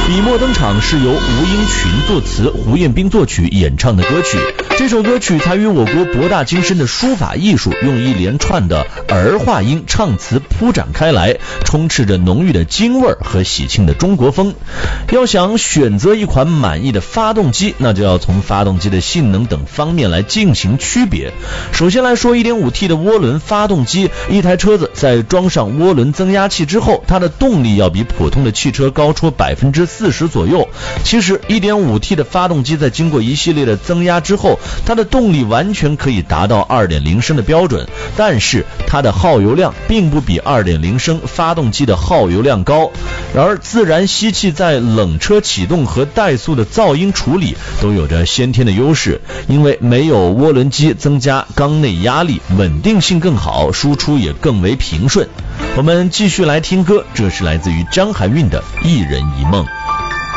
笔墨登场是由吴英群作词，胡彦斌作曲演唱的歌曲。这首歌曲它与我国博大精深的书法艺术用一连串的儿化音唱词铺展开来，充斥着浓郁的京味和喜庆的中国风。要想选择一款满意的发动机，那就要从发动机的性能等方面来进行区别。首先来说 1.5T 的涡轮发动机，一台车子在装上涡轮增压器之后，它的动力要比普通的汽车高出40%左右。其实 1.5T 的发动机在经过一系列的增压之后，它的动力完全可以达到 2.0 升的标准，但是它的耗油量并不比 2.0 升发动机的耗油量高。然而自然吸气在冷车启动和怠速的噪音处理都有着先天的优势，因为没有涡轮机增加缸内压力，稳定性更好，输出也更为平顺。我们继续来听歌，这是来自于张含韵的《一人一梦》。